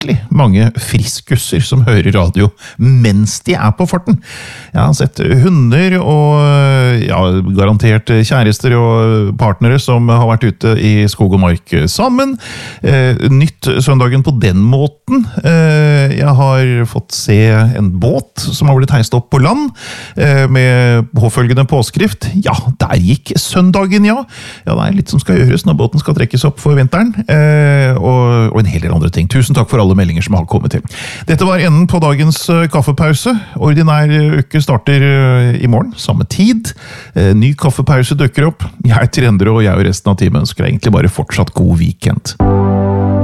fryktelig mange friskusser som hører radio mens de på farten. Jeg har sett hunder og garantert kjærester og partnere som har vært ute i skog og mark sammen. Nytt søndagen på den måten. Jeg har fått se en båt som har blitt heist opp på land med påfølgende påskrift. Ja, der gikk søndagen, ja. Ja, det litt som skal gjøres når båten skal trekkes opp for vinteren. Og en hel del andre ting. Tusen takk for alle meldinger som har kommet til. Dette var enden på dagens kaffepause. Ordinær uke starter i morgen, samme tid. Ny kaffepause dukker opp. Jeg Trendre, og jeg og resten av teamet ønsker egentlig bare fortsatt god weekend.